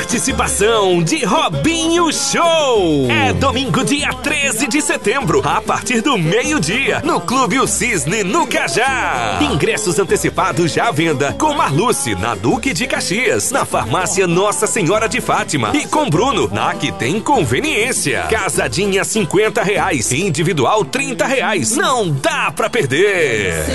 participação de Robinho Show. É domingo, dia 13 de setembro, a partir do meio-dia, no Clube O Cisne, no Cajá. Ingressos antecipados já à venda com Marluce, na Duque de Caxias, na farmácia Nossa Senhora de Fátima e com Bruno, na Que Tem Conveniência. Casadinha R$50, individual R$30. Não dá pra perder.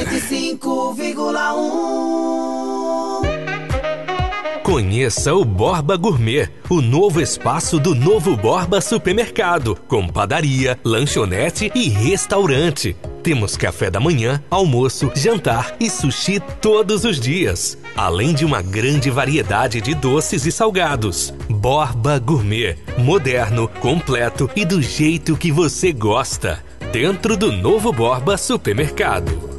105,1. Conheça o Borba Gourmet, o novo espaço do Novo Borba Supermercado, com padaria, lanchonete e restaurante. Temos café da manhã, almoço, jantar e sushi todos os dias, além de uma grande variedade de doces e salgados. Borba Gourmet, moderno, completo e do jeito que você gosta, dentro do Novo Borba Supermercado.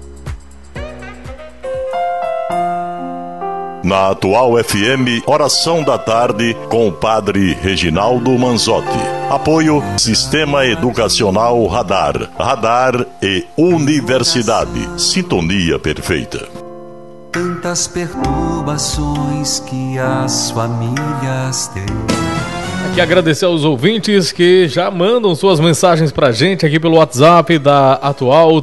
Na Atual FM, Oração da Tarde com o Padre Reginaldo Manzotti. Apoio Sistema Educacional Radar. Radar e Universidade. Sintonia perfeita. Tantas perturbações que as famílias têm. Aqui agradecer aos ouvintes que já mandam suas mensagens pra gente aqui pelo WhatsApp da Atual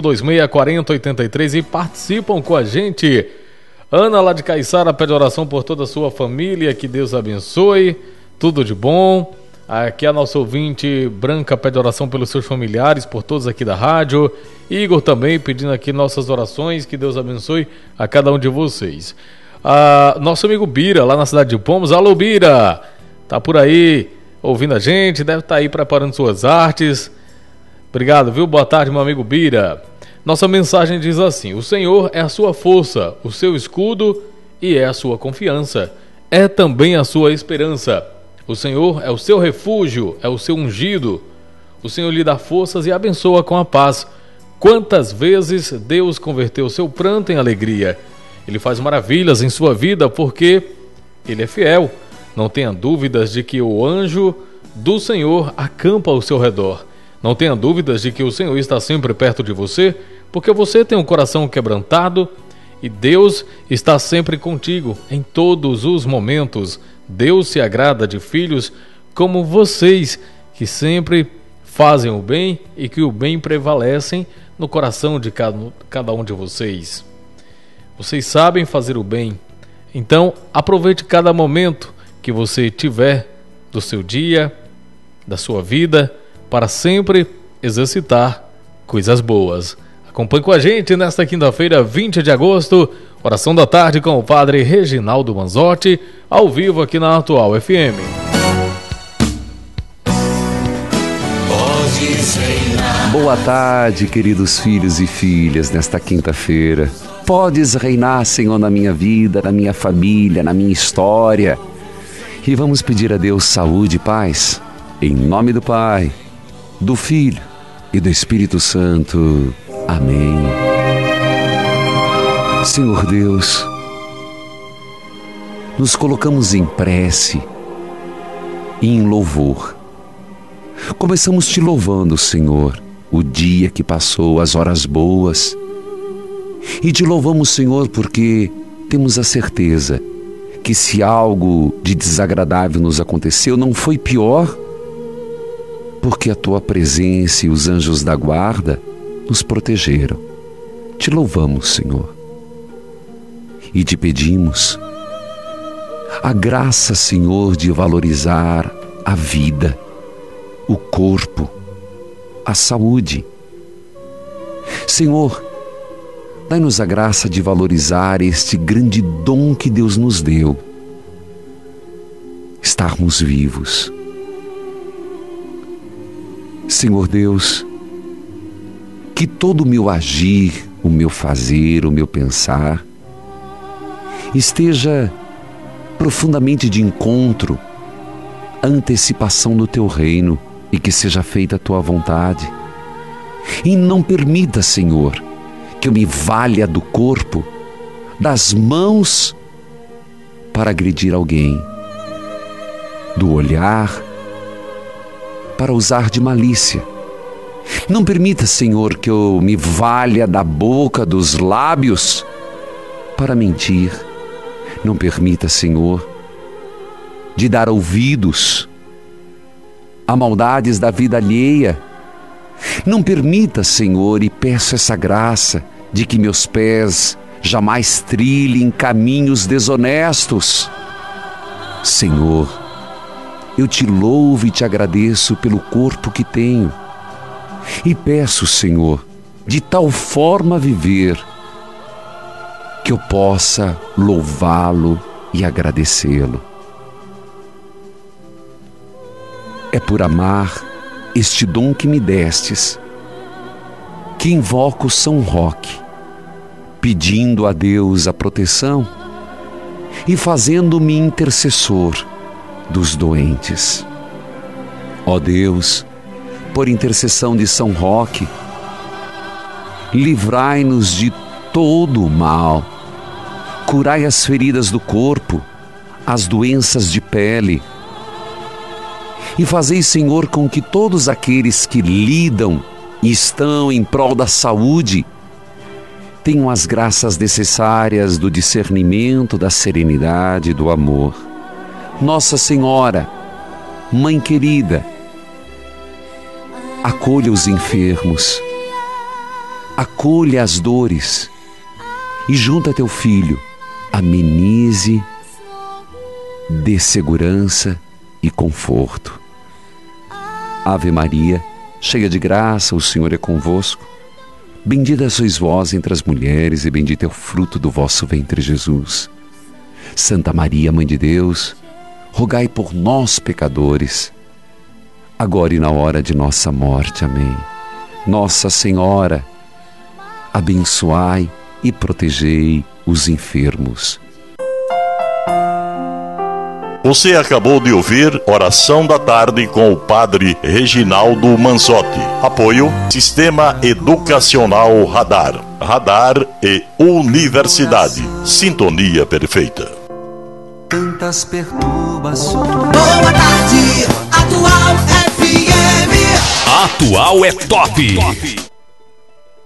3526-4083 e participam com a gente. Ana lá de Caiçara pede oração por toda a sua família, que Deus abençoe, tudo de bom. Aqui a nossa ouvinte Branca pede oração pelos seus familiares, por todos aqui da rádio. Igor também pedindo aqui nossas orações, que Deus abençoe a cada um de vocês. Nosso amigo Bira, lá na cidade de Pomos. Alô Bira, tá por aí ouvindo a gente, deve estar aí preparando suas artes. Obrigado, viu? Boa tarde, meu amigo Bira. Nossa mensagem diz assim: o Senhor é a sua força, o seu escudo e é a sua confiança. É também a sua esperança. O Senhor é o seu refúgio, é o seu ungido. O Senhor lhe dá forças e abençoa com a paz. Quantas vezes Deus converteu seu pranto em alegria? Ele faz maravilhas em sua vida porque Ele é fiel. Não tenha dúvidas de que o anjo do Senhor acampa ao seu redor. Não tenha dúvidas de que o Senhor está sempre perto de você, porque você tem um coração quebrantado e Deus está sempre contigo em todos os momentos. Deus se agrada de filhos como vocês, que sempre fazem o bem e que o bem prevalecem no coração de cada um de vocês. Vocês sabem fazer o bem, então aproveite cada momento que você tiver do seu dia, da sua vida, para sempre exercitar coisas boas. Acompanhe com a gente nesta quinta-feira, 20 de agosto, Oração da Tarde com o Padre Reginaldo Manzotti, ao vivo aqui na Atual FM. Boa tarde, queridos filhos e filhas, nesta quinta-feira. Podes reinar, Senhor, na minha vida, na minha família, na minha história. E vamos pedir a Deus saúde e paz, em nome do Pai, do Filho e do Espírito Santo. Amém. Senhor Deus, nos colocamos em prece e em louvor. Começamos te louvando, Senhor, o dia que passou, as horas boas. E te louvamos, Senhor, porque temos a certeza que se algo de desagradável nos aconteceu, não foi pior, porque a tua presença e os anjos da guarda nos protegeram. Te louvamos, Senhor, e te pedimos a graça, Senhor, de valorizar a vida, o corpo, a saúde. Senhor, dai-nos a graça de valorizar este grande dom que Deus nos deu, estarmos vivos. Senhor Deus, que todo o meu agir, o meu fazer, o meu pensar, esteja profundamente de encontro à antecipação do teu reino e que seja feita a tua vontade. E não permita, Senhor, que eu me valha do corpo, das mãos, para agredir alguém, do olhar, para usar de malícia. Não permita, Senhor, que eu me valha da boca, dos lábios, para mentir. Não permita, Senhor, de dar ouvidos a maldades da vida alheia. Não permita, Senhor, e peço essa graça de que meus pés jamais trilhem caminhos desonestos. Senhor, eu te louvo e te agradeço pelo corpo que tenho e peço, Senhor, de tal forma viver que eu possa louvá-lo e agradecê-lo. É por amar este dom que me destes que invoco São Roque, pedindo a Deus a proteção e fazendo-me intercessor dos doentes. Ó Deus, por intercessão de São Roque, livrai-nos de todo o mal, curai as feridas do corpo, as doenças de pele, e fazei, Senhor, com que todos aqueles que lidam e estão em prol da saúde tenham as graças necessárias do discernimento, da serenidade e do amor. Nossa Senhora, Mãe querida, acolha os enfermos, acolha as dores e junto a teu Filho amenize, dê segurança e conforto. Ave Maria, cheia de graça, o Senhor é convosco. Bendita sois vós entre as mulheres e bendito é o fruto do vosso ventre, Jesus. Santa Maria, Mãe de Deus, rogai por nós, pecadores, agora e na hora de nossa morte. Amém. Nossa Senhora, abençoai e protegei os enfermos. Você acabou de ouvir Oração da Tarde com o Padre Reginaldo Manzotti. Apoio Sistema Educacional Radar. Radar e Universidade. Sintonia perfeita. Tantas perturbações. Boa tarde, Atual FM. Atual é top.